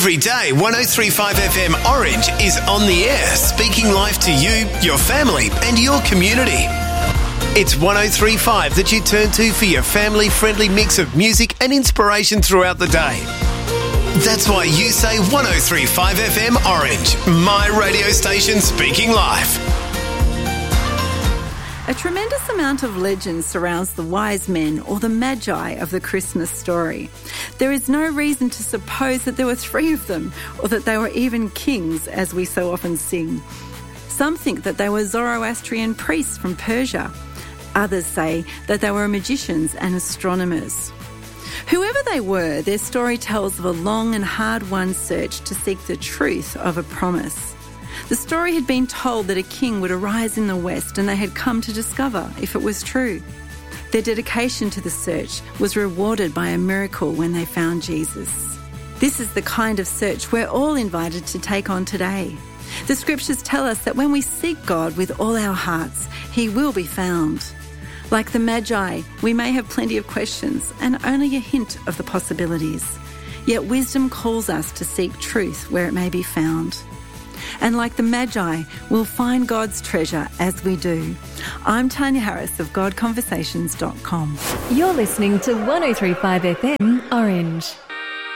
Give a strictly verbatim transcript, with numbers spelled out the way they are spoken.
Every day, one oh three point five F M Orange is on the air, speaking life to you, your family and your community. It's one oh three point five that you turn to for your family-friendly mix of music and inspiration throughout the day. That's why you say one oh three point five F M Orange, my radio station speaking life. A tremendous amount of legend surrounds the wise men or the magi of the Christmas story. There is no reason to suppose that there were three of them or that they were even kings, as we so often sing. Some think that they were Zoroastrian priests from Persia. Others say that they were magicians and astronomers. Whoever they were, their story tells of a long and hard-won search to seek the truth of a promise. The story had been told that a king would arise in the West, and they had come to discover if it was true. Their dedication to the search was rewarded by a miracle when they found Jesus. This is the kind of search we're all invited to take on today. The scriptures tell us that when we seek God with all our hearts, He will be found. Like the Magi, we may have plenty of questions and only a hint of the possibilities. Yet wisdom calls us to seek truth where it may be found. And like the Magi, we'll find God's treasure as we do. I'm Tanya Harris of God Conversations dot com. You're listening to one oh three point five F M Orange.